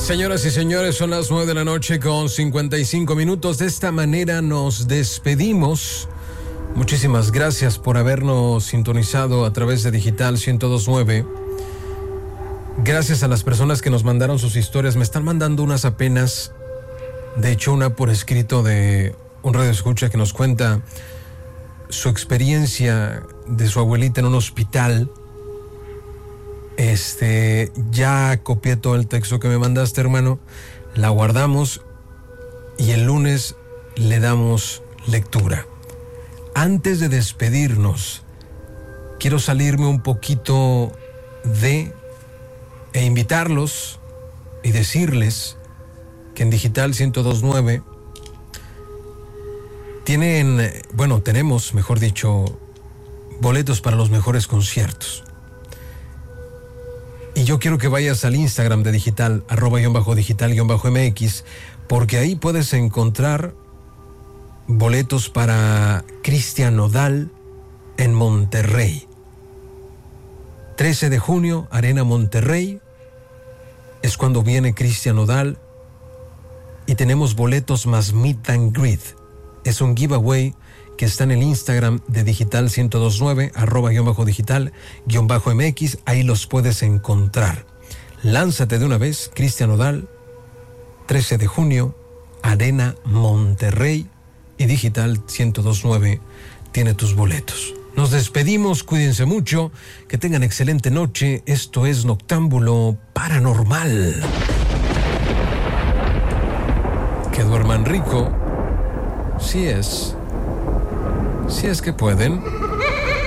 Señoras y señores, son las 9 de la noche con 55 minutos. De esta manera nos despedimos. Muchísimas gracias por habernos sintonizado a través de Digital 102.9. Gracias a las personas que nos mandaron sus historias. Me están mandando unas apenas. De hecho, una por escrito de un radioescucha que nos cuenta su experiencia de su abuelita en un hospital. Ya copié todo el texto que me mandaste, hermano. La guardamos y el lunes le damos lectura. Antes de despedirnos, quiero salirme un poquito e invitarlos y decirles que en Digital 102.9 tenemos, mejor dicho, boletos para los mejores conciertos. Y yo quiero que vayas al Instagram de Digital, @digital_MX, porque ahí puedes encontrar boletos para Cristian Nodal en Monterrey. 13 de junio, Arena Monterrey, es cuando viene Cristian Nodal y tenemos boletos más Meet and Greet. Es un giveaway que está en el Instagram de Digital 102.9, @digital_MX, ahí los puedes encontrar. Lánzate de una vez, Cristian Nodal, 13 de junio, Arena Monterrey, y Digital 102.9 tiene tus boletos. Nos despedimos, cuídense mucho, que tengan excelente noche. Esto es Noctámbulo Paranormal. Que duerman rico, si es que pueden.